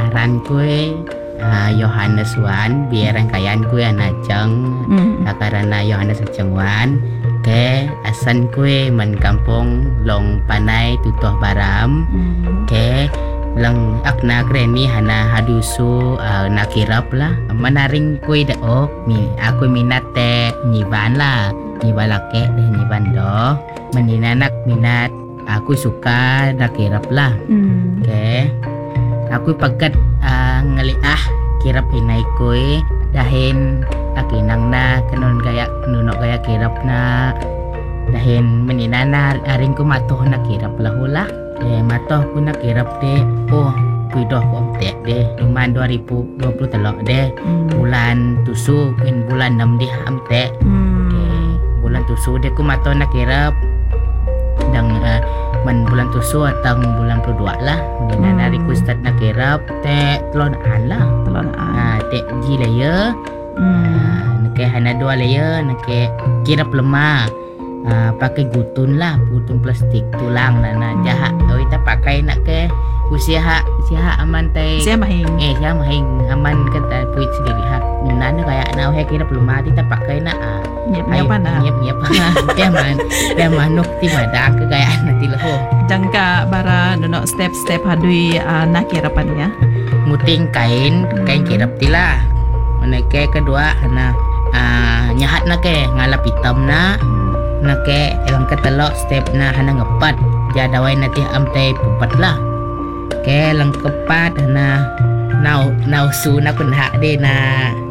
ngaran kue Yohanes Wan biar rangkaian kue anajang karena Yohanes Acengwan ke asan kue men kampung long panai tutoh baram ke lang akna kreni hana hadusu nakirap lah menaring kue daok aku minat te nyiban lah nyibalake deh nyiban do meninanak minat aku suka nakirap lah ke aku pagat ngeliah kirap inai kue dahin akinang na kanon gaya nunok gaya kirap na dahin meninana aring ko matoh na kirap lahulah matoh ko na kirap de kuidoh ko amtek de luman 2020 telok de bulan tusu in bulan 6 de amtek bulan tusu de ko matoh na kirap dang men bulan tusu atau bulan kedua lah meninana riku start na kirap te telonaan lah te ji layer nake hana 2 layer nake kirap lemah pakai gutun lah gutun plastik tulang nana jahat kita pakai nak ke usia aman teh siya mahing aman kata puit sendiri hak nana kayak nak kirap lemah kita pakai nak nyep dia manuk ti madak ke kayak nanti leho jangka bara nono step hadui nak kirapannya muting kain kirap tila menake kedua hana nyahat na ke ngalap hitam na ke elang ketelok step na hana ngepat jadawai nanti amtai pupat lah ke elang kepat hana nau su na kun hak de na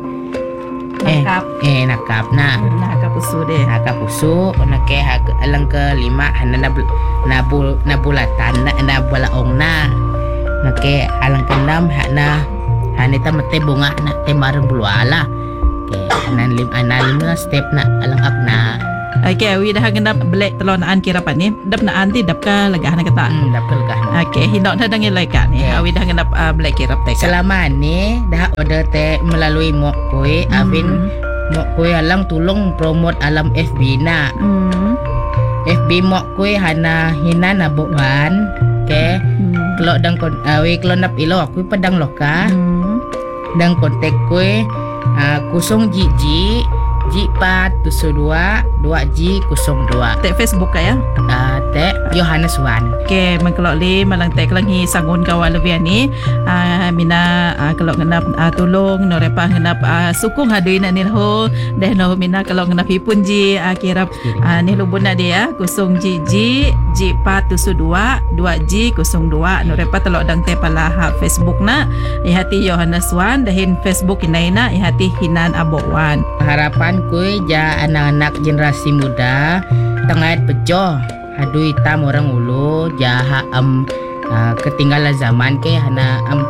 nakap na nakap usu de nakap usu ke elang kelima hana na bulatan na balaong na ke alang keenam hak na hanita mete bunga na te marang buluala ke anan lima step na alang akna okay awi dah genap black telonaan kirapan ni dap na anti dap ka legah na kata dap ka legah okay hindok dah dangin lekat ni awi dah genap black kirap te selama ni dah order te melalui mok koi avin mok koi alang tulung promote alam FB na FB mok koi hana hina nabuan ke kalau dang kon awi kalau nap ilo aku padang loka dang kontak kue kusong ji 472 2G02 te Facebook kaya te Yohanes Wan ke mengkelok li malang te kelang hi sangun kawan lebian ni mina kelok ngenap tulung no repah ngenap sukung hadui nak ni ho deh no mina kelok ngenap hipun ji kirap ni lubun nak dia kusong ji 472 2G02 no repah telok dang te pala Facebook na ihati Yohanes Wan dahin Facebook inaina ihati hinan abokwan harapan kue ja anak-anak generasi muda tengah pejoh hadui tam orang ulu jaha ketinggalan zaman ke hana